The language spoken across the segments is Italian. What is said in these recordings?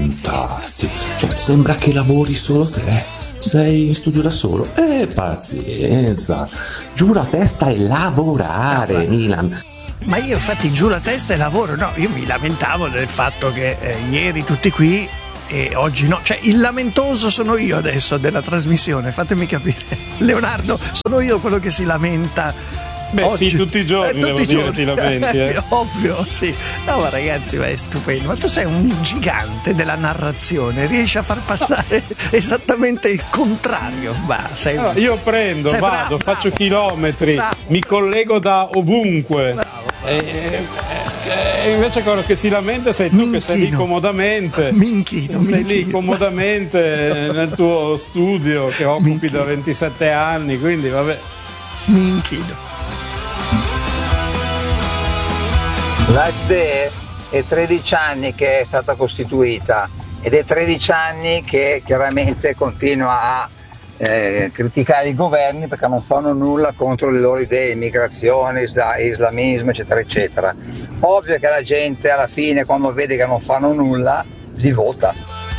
fantastico, cioè sembra che lavori solo te, sei in studio da solo, pazienza, giù la testa e lavorare, Milan. Ma io infatti giù la testa e lavoro, no, io mi lamentavo del fatto che ieri tutti qui e oggi no, cioè il lamentoso sono io adesso della trasmissione, fatemi capire. Leonardo, sono io quello che si lamenta. Beh, oggi. Sì, tutti i giorni, tutti i giorni. Ti lamenti, Ovvio, sì. No, ma ragazzi, è stupendo. Ma tu sei un gigante della narrazione, riesci a far passare esattamente il contrario. Ma sei allora, io prendo, vado, bravo, faccio chilometri, mi collego da ovunque. E invece quello che si lamenta sei tu, che sei lì comodamente. Sei lì comodamente nel tuo studio che occupi da 27 anni, quindi vabbè. Mi inchino. L'AfD è 13 anni che è stata costituita ed è 13 anni che chiaramente continua a criticare i governi perché non fanno nulla contro le loro idee, immigrazione, islamismo, eccetera, eccetera. Ovvio che la gente alla fine, quando vede che non fanno nulla, li vota.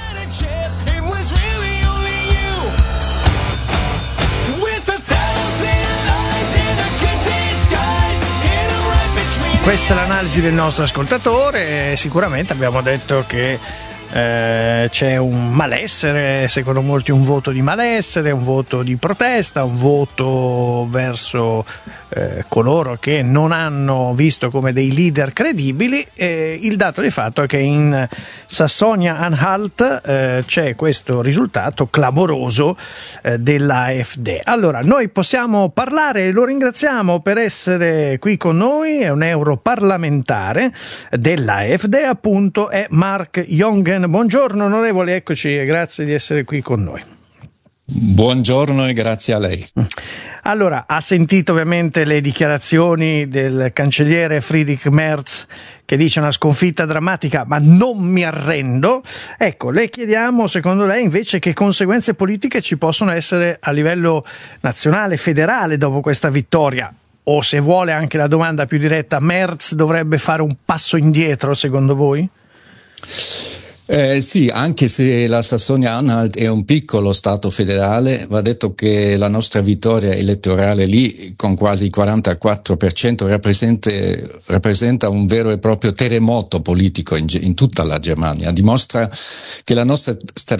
Questa è l'analisi del nostro ascoltatore. Sicuramente abbiamo detto che c'è un malessere, secondo molti un voto di malessere, un voto di protesta, un voto verso coloro che non hanno visto come dei leader credibili. Il dato di fatto è che in Sassonia-Anhalt c'è questo risultato clamoroso dell'AfD. Allora, noi possiamo parlare, lo ringraziamo per essere qui con noi, è un europarlamentare dell'AfD, appunto, è Mark Jongen. Buongiorno onorevole, eccoci e grazie di essere qui con noi. Buongiorno e grazie a lei. Allora, ha sentito ovviamente le dichiarazioni del cancelliere Friedrich Merz che dice una sconfitta drammatica, ma non mi arrendo. Ecco, le chiediamo, secondo lei invece, che conseguenze politiche ci possono essere a livello nazionale, federale dopo questa vittoria? O se vuole anche la domanda più diretta, Merz dovrebbe fare un passo indietro secondo voi? Sì, anche se la Sassonia-Anhalt è un piccolo stato federale, va detto che la nostra vittoria elettorale lì, con quasi il 44%, rappresenta un vero e proprio terremoto politico in tutta la Germania. Dimostra che la nostra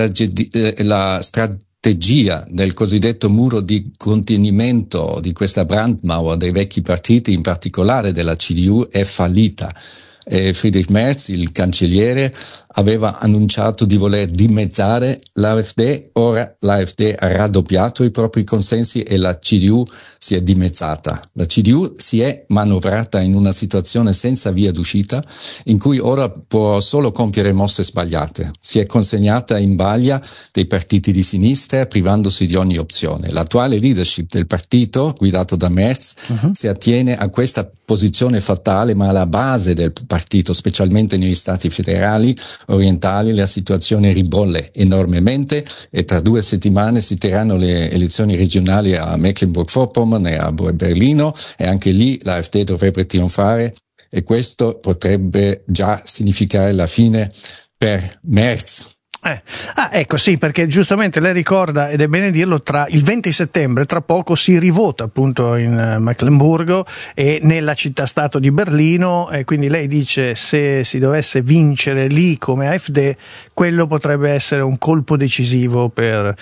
strategia del cosiddetto muro di contenimento, di questa Brandmauer dei vecchi partiti, in particolare della CDU, è fallita. Friedrich Merz, il cancelliere, aveva annunciato di voler dimezzare l'AfD, ora l'AfD ha raddoppiato i propri consensi e la CDU si è dimezzata. La CDU si è manovrata in una situazione senza via d'uscita, in cui ora può solo compiere mosse sbagliate. Si è consegnata in balia dei partiti di sinistra, privandosi di ogni opzione. L'attuale leadership del partito, guidato da Merz, si attiene a questa posizione fatale, ma alla base del partito, specialmente negli stati federali orientali, la situazione ribolle enormemente e tra 2 settimane si terranno le elezioni regionali a Mecklenburg-Vorpommern e a Berlino e anche lì l'AfD dovrebbe trionfare e questo potrebbe già significare la fine per Merz. Ecco sì, perché giustamente lei ricorda, ed è bene dirlo, tra il 20 settembre, tra poco, si rivota appunto in Mecklenburgo e nella città-stato di Berlino, e quindi lei dice se si dovesse vincere lì come AfD, quello potrebbe essere un colpo decisivo per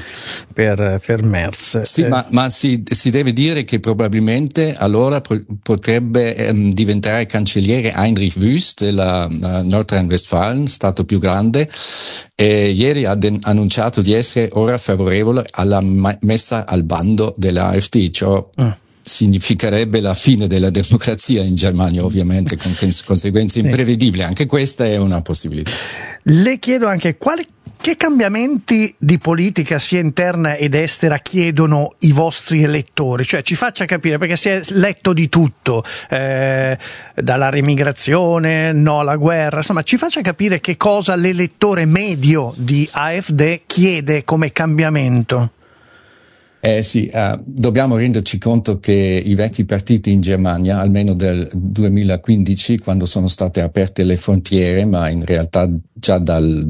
Merz. Sì, ma si deve dire che probabilmente allora potrebbe diventare cancelliere Heinrich Wüst della Nordrhein-Westfalen, stato più grande, e ieri ha annunciato di essere ora favorevole alla messa al bando dell'AfD, ciò significherebbe la fine della democrazia in Germania, ovviamente, con conseguenze imprevedibili. Anche questa è una possibilità. Le chiedo anche che cambiamenti di politica sia interna ed estera chiedono i vostri elettori? Cioè ci faccia capire, perché si è letto di tutto, dalla remigrazione, no alla guerra, insomma ci faccia capire che cosa l'elettore medio di AfD chiede come cambiamento. Sì, dobbiamo renderci conto che i vecchi partiti in Germania, almeno del 2015, quando sono state aperte le frontiere, ma in realtà già dal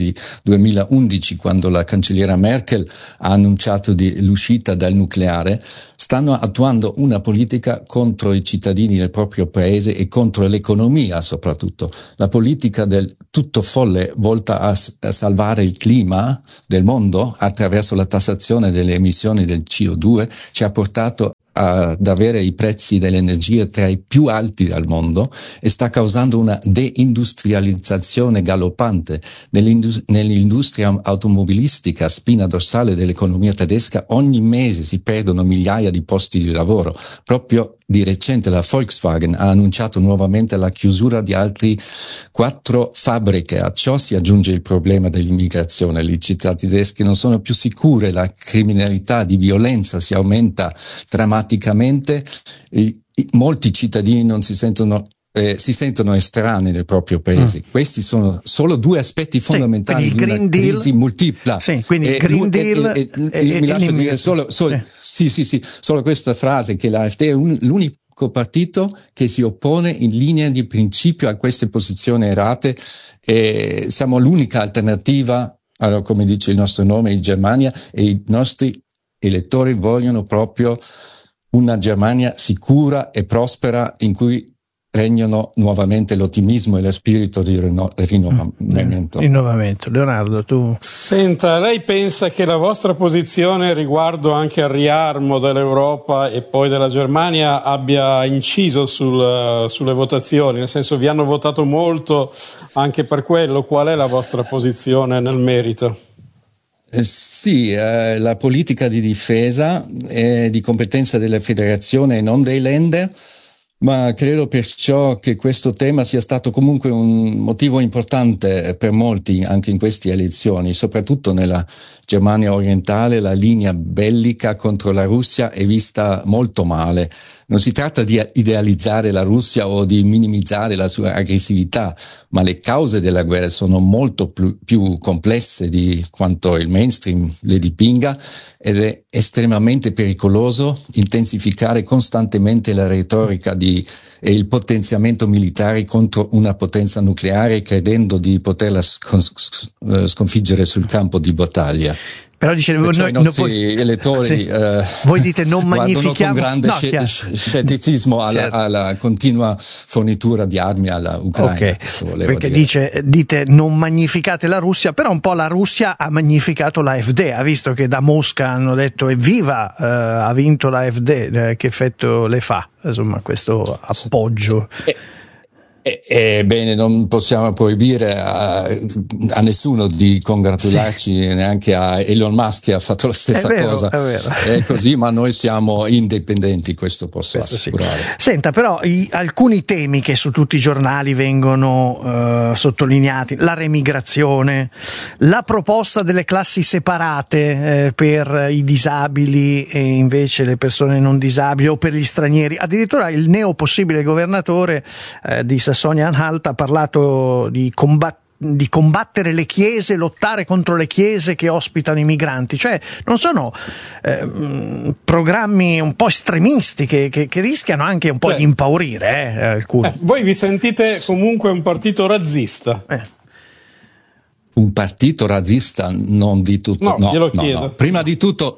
2011, quando la cancelliera Merkel ha annunciato l'uscita dal nucleare, stanno attuando una politica contro i cittadini del proprio paese e contro l'economia soprattutto. La politica del tutto folle volta a salvare il clima del mondo attraverso la tassazione delle emissioni del CO2 ci ha portato ad avere i prezzi dell'energia tra i più alti al mondo e sta causando una deindustrializzazione galoppante. Nell'industria automobilistica, spina dorsale dell'economia tedesca, ogni mese si perdono migliaia di posti di lavoro. Proprio di recente la Volkswagen ha annunciato nuovamente la chiusura di altri 4 fabbriche. A ciò si aggiunge il problema dell'immigrazione. Le città tedesche non sono più sicure, la criminalità di violenza si aumenta drammaticamente, molti cittadini non si sentono estranei del proprio paese. Questi sono solo 2 aspetti fondamentali di una crisi multipla. Sì, quindi il Green Deal mi lascio dire solo questa frase, che l'AfD è l'unico partito che si oppone in linea di principio a queste posizioni errate, e siamo l'unica alternativa, allora, come dice il nostro nome, in Germania, e i nostri elettori vogliono proprio una Germania sicura e prospera in cui regnano nuovamente l'ottimismo e lo spirito di rinnovamento. Leonardo, tu? Senta, lei pensa che la vostra posizione riguardo anche al riarmo dell'Europa e poi della Germania abbia inciso sulle votazioni? Nel senso, vi hanno votato molto anche per quello. Qual è la vostra posizione nel merito? Sì, la politica di difesa è di competenza della federazione e non dei Länder, ma credo perciò che questo tema sia stato comunque un motivo importante per molti anche in queste elezioni, soprattutto nella Germania orientale. La linea bellica contro la Russia è vista molto male. Non si tratta di idealizzare la Russia o di minimizzare la sua aggressività, ma le cause della guerra sono molto più complesse di quanto il mainstream le dipinga, ed è estremamente pericoloso intensificare costantemente la retorica e il potenziamento militare contro una potenza nucleare, credendo di poterla sconfiggere sul campo di battaglia. Però dice, i nostri elettori voi dite non magnifichiamo, con grande scetticismo alla continua fornitura di armi alla Ucraina. Perché dite non magnificate la Russia, però un po' la Russia ha magnificato l'AfD, ha visto che da Mosca hanno detto evviva, ha vinto l'AfD, che effetto le fa, insomma, questo appoggio? Bene, non possiamo proibire a nessuno di congratularci, neanche a Elon Musk, che ha fatto la stessa cosa. È così, ma noi siamo indipendenti, questo posso assicurare. Sì. Senta, però alcuni temi che su tutti i giornali vengono sottolineati: la remigrazione, la proposta delle classi separate per i disabili e invece le persone non disabili, o per gli stranieri. Addirittura il neo possibile governatore di Sassonia-Anhalt ha parlato di combattere le chiese, lottare contro le chiese che ospitano i migranti. Cioè, non sono programmi un po' estremisti che rischiano anche un po' di impaurire alcuni. Voi vi sentite comunque un partito razzista? Un partito razzista? Non di tutto. Glielo chiedo. No. Prima di tutto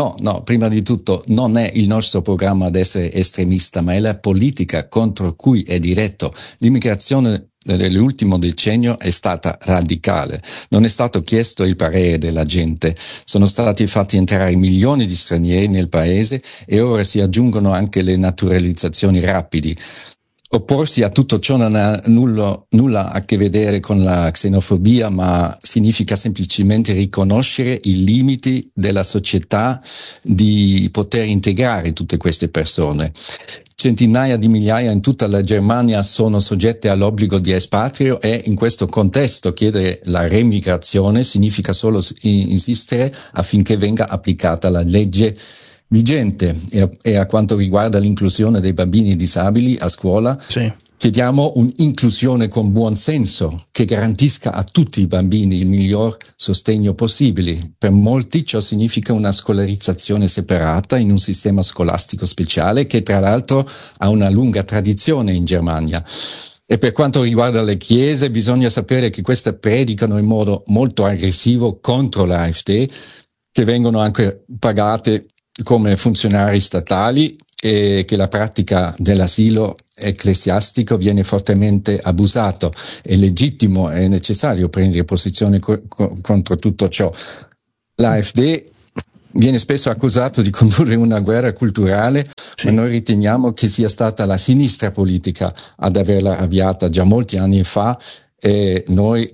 non è il nostro programma ad essere estremista, ma è la politica contro cui è diretto. L'immigrazione nell'ultimo decennio è stata radicale. Non è stato chiesto il parere della gente. Sono stati fatti entrare milioni di stranieri nel paese e ora si aggiungono anche le naturalizzazioni rapidi. Opporsi a tutto ciò non ha nulla a che vedere con la xenofobia, ma significa semplicemente riconoscere i limiti della società di poter integrare tutte queste persone. Centinaia di migliaia in tutta la Germania sono soggette all'obbligo di espatrio, e in questo contesto chiedere la remigrazione significa solo insistere affinché venga applicata la legge vigente. E a quanto riguarda l'inclusione dei bambini disabili a scuola, Chiediamo un'inclusione con buon senso che garantisca a tutti i bambini il miglior sostegno possibile. Per molti ciò significa una scolarizzazione separata in un sistema scolastico speciale che tra l'altro ha una lunga tradizione in Germania. E per quanto riguarda le chiese, bisogna sapere che queste predicano in modo molto aggressivo contro l'AfD, che vengono anche pagate come funzionari statali, e che la pratica dell'asilo ecclesiastico viene fortemente abusato. È legittimo e necessario prendere posizione contro tutto ciò. L'AfD viene spesso accusato di condurre una guerra culturale, ma noi riteniamo che sia stata la sinistra politica ad averla avviata già molti anni fa, e noi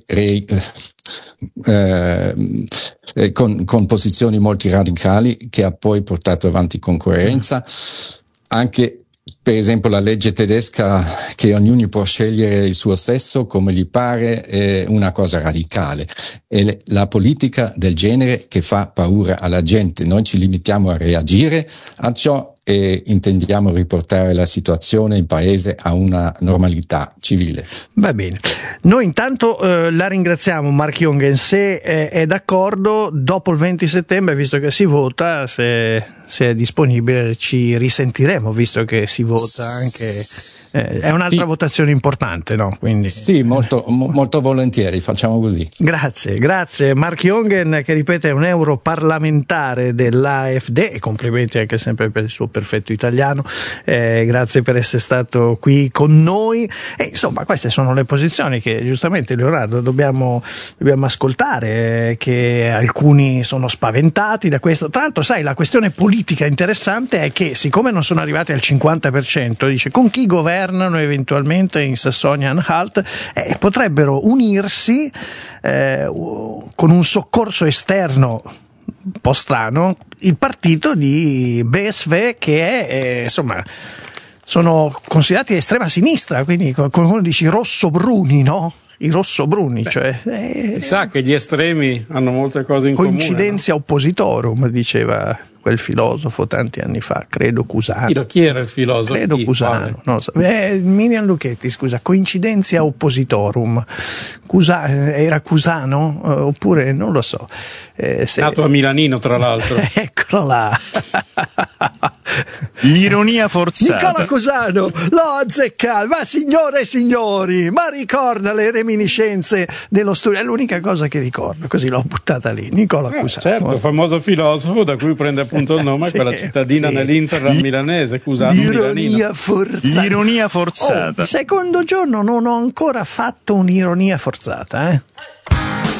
con posizioni molto radicali che ha poi portato avanti con coerenza. Anche per esempio la legge tedesca che ognuno può scegliere il suo sesso come gli pare è una cosa radicale. È la politica del genere che fa paura alla gente. Noi ci limitiamo a reagire a ciò e intendiamo riportare la situazione in paese a una normalità civile. Va bene. Noi intanto la ringraziamo, Mark Jungen. Se è d'accordo, dopo il 20 settembre, visto che si vota, se è disponibile ci risentiremo, visto che si vota anche, è un'altra votazione importante, no? Quindi, sì, molto volentieri, facciamo così. Grazie Mark Jungen, che ripete è un europarlamentare dell'AfD, e complimenti anche sempre per il suo perfetto italiano. Grazie per essere stato qui con noi. E insomma, queste sono le posizioni che giustamente, Leonardo, dobbiamo ascoltare, che alcuni sono spaventati da questo. Tra l'altro, sai, la questione politica interessante è che, siccome non sono arrivati al 50%, dice, con chi governano eventualmente in Sassonia-Anhalt, potrebbero unirsi con un soccorso esterno un po' strano, il partito di BSV, che è insomma, sono considerati estrema sinistra, quindi come dici, rossobruni, no? I rossobruni, cioè sa che gli estremi hanno molte cose in comune. Coincidentia oppositorum, diceva quel filosofo tanti anni fa, credo Cusano. Chi era il filosofo? Credo Cusano, non lo so. Minian Lucchetti, scusa, coincidentia oppositorum. Era Cusano? Oppure non lo so. Nato a Milanino, tra l'altro. Eccolo là. L'ironia forzata. Nicola Cusano l'ho azzeccato, ma signore e signori, ma ricorda le reminiscenze dello studio, è l'unica cosa che ricordo, così l'ho buttata lì. Nicola Cusano, certo, famoso filosofo da cui prende appunto il nome, sì, quella cittadina nell'Interland milanese, Cusano. L'ironia forzata. L'ironia forzata. Secondo giorno non ho ancora fatto un'ironia forzata,